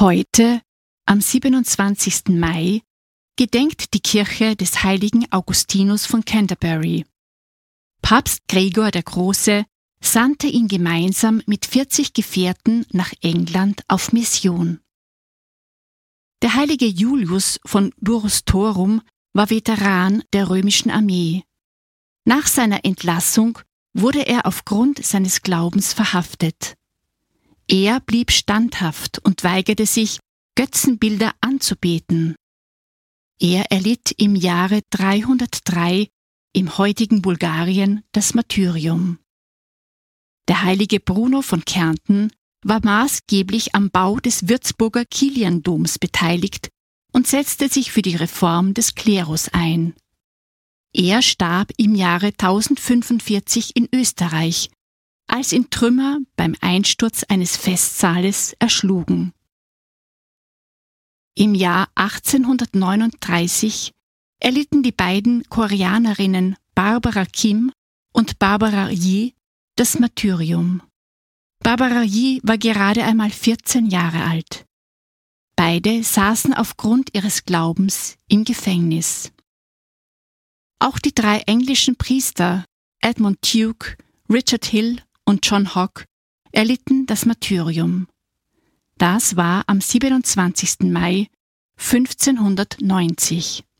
Heute, am 27. Mai, gedenkt die Kirche des heiligen Augustinus von Canterbury. Papst Gregor der Große sandte ihn gemeinsam mit 40 Gefährten nach England auf Mission. Der heilige Julius von Durostorum war Veteran der römischen Armee. Nach seiner Entlassung wurde er aufgrund seines Glaubens verhaftet. Er blieb standhaft und weigerte sich, Götzenbilder anzubeten. Er erlitt im Jahre 303 im heutigen Bulgarien das Martyrium. Der heilige Bruno von Kärnten war maßgeblich am Bau des Würzburger Kiliandoms beteiligt und setzte sich für die Reform des Klerus ein. Er starb im Jahre 1045 in Österreich, als ihn Trümmer beim Einsturz eines Festsaales erschlugen. Im Jahr 1839 erlitten die beiden Koreanerinnen Barbara Kim und Barbara Yi das Martyrium. Barbara Yi war gerade einmal 14 Jahre alt. Beide saßen aufgrund ihres Glaubens im Gefängnis. Auch die 3 englischen Priester, Edmund Duke, Richard Hill und John Hogg, erlitten das Martyrium. Das war am 27. Mai 1590.